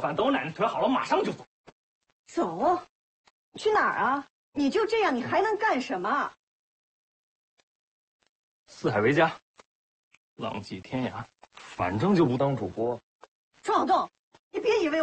饭，等我奶奶腿好了，马上就走。 走？去哪儿啊？你就这样，你还能干什么？ 四海为家，浪迹天涯，反正就不当主播。 庄小栋，你别以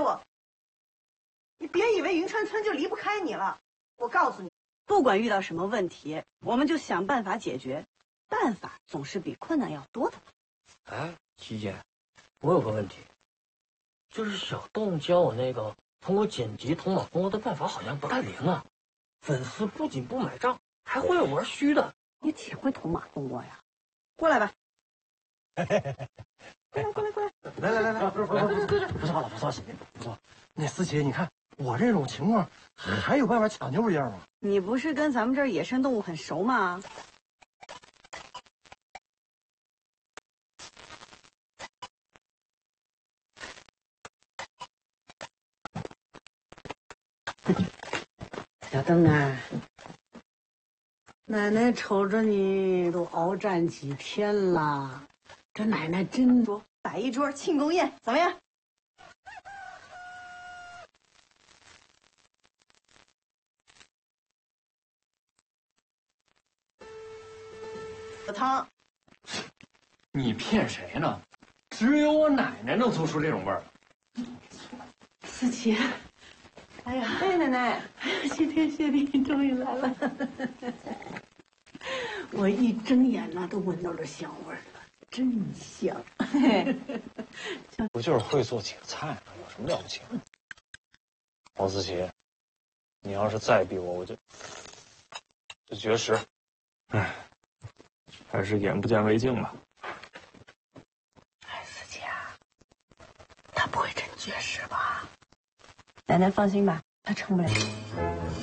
为云川村就离不开你了。我告诉你，不管遇到什么问题，我们就想办法解决。办法总是比困难要多的。 哎，琪姐，我有个问题，就是小栋教我那个通过剪辑捅马蜂窝的办法好像不太灵啊。粉丝不仅不买账，还会玩虚的。 你挺会捅马蜂窝呀！过来吧。过来！ 来，不错，姐姐不错。那思琪，你看我这种情况，还有办法抢救一下吗？ 你不是跟咱们这儿野生动物很熟吗？ 小邓啊，奶奶瞅着你都鏖战几天了，这奶奶真多， 摆一桌庆功宴，怎么样？有汤。 你骗谁呢？只有我奶奶能做出这种味儿。 思琪，哎呀， 哎，奶奶， 谢天谢地，你终于来了。我一睁眼呐，都闻到这香味儿了，真香。 不就是会做几个菜吗？有什么了不起的？王思琪，你要是再逼我，我就绝食。 唉，还是眼不见为净吧。 哎，思琪啊，他不会真绝食吧？ 奶奶放心吧，他撑不了。